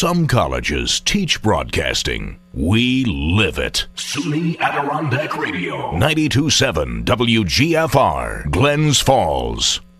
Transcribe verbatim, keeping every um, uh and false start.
Some colleges teach broadcasting. We live it. SUNY Adirondack Radio. ninety-two point seven W G F R, Glens Falls.